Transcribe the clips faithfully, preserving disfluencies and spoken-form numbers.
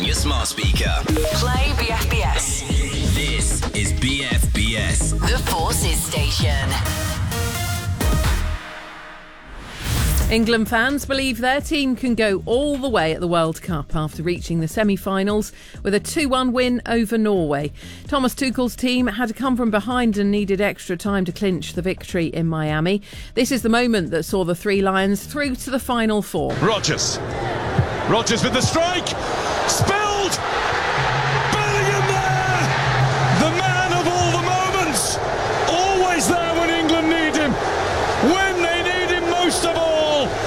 your smart speaker. Play B F B S. This is B F B S. The Forces Station. England fans believe their team can go all the way at the World Cup after reaching the semi-finals with a two one win over Norway. Thomas Tuchel's team had to come from behind and needed extra time to clinch the victory in Miami. This is the moment that saw the Three Lions through to the Final Four. Rodgers. Rodgers with the strike. Spilled. Bellingham there. The man of all the moments. Always there when England need him. When they need him most of all.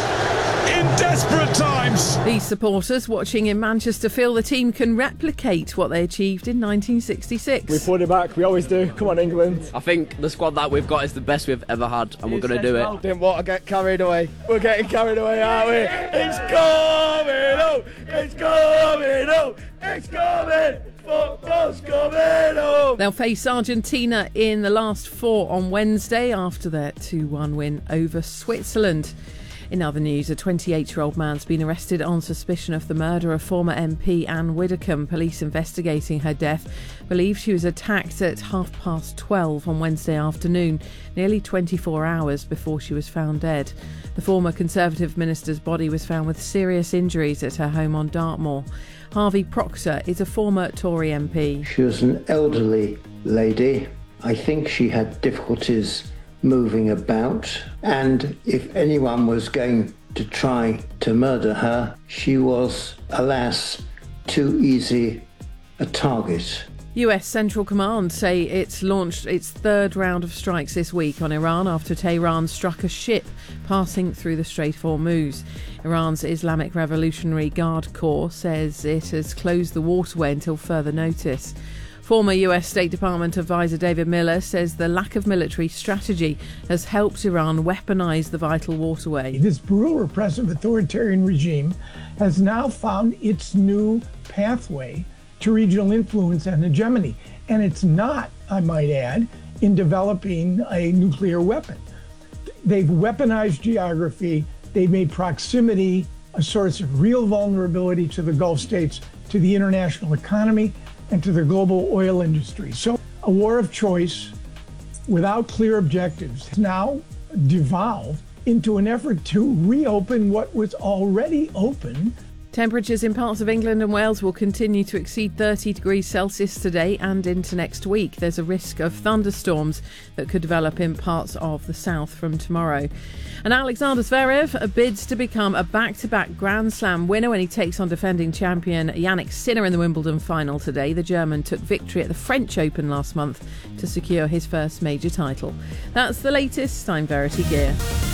In desperate times. These supporters watching in Manchester feel the team can replicate what they achieved in nineteen sixty-six. We fought it back, we always do. Come on, England. I think the squad that we've got is the best we've ever had, and we're going to do it. Didn't want to get carried away. We're getting carried away, aren't we? It's coming up! It's coming up! It's coming! Football's coming up! They'll face Argentina in the last four on Wednesday after their two one win over Switzerland. In other news, a twenty-eight-year-old man's been arrested on suspicion of the murder of former M P Anne Widdecombe. Police investigating her death believe she was attacked at half past twelve on Wednesday afternoon, nearly twenty-four hours before she was found dead. The former Conservative minister's body was found with serious injuries at her home on Dartmoor. Harvey Proctor is a former Tory M P. She was an elderly lady. I think she had difficulties moving about, and if anyone was going to try to murder her, she was, alas, too easy a target. U S Central Command say it's launched its third round of strikes this week on Iran after Tehran struck a ship passing through the Strait of Hormuz. Iran's Islamic Revolutionary Guard Corps says it has closed the waterway until further notice. Former U S State Department advisor David Miller says the lack of military strategy has helped Iran weaponise the vital waterway. This brutal, repressive, authoritarian regime has now found its new pathway to regional influence and hegemony. And it's not, I might add, in developing a nuclear weapon. They've weaponized geography. They've made proximity a source of real vulnerability to the Gulf states, to the international economy, and to the global oil industry. So a war of choice without clear objectives has now devolved into an effort to reopen what was already open. Temperatures in parts of England and Wales will continue to exceed thirty degrees Celsius today and into next week. There's a risk of thunderstorms that could develop in parts of the south from tomorrow. And Alexander Zverev bids to become a back-to-back Grand Slam winner when he takes on defending champion Jannik Sinner in the Wimbledon final today. The German took victory at the French Open last month to secure his first major title. That's the latest. I'm Verity Gear.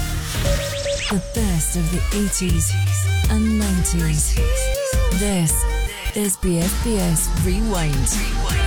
The best of the eighties and nineties. This is B F B S Rewind.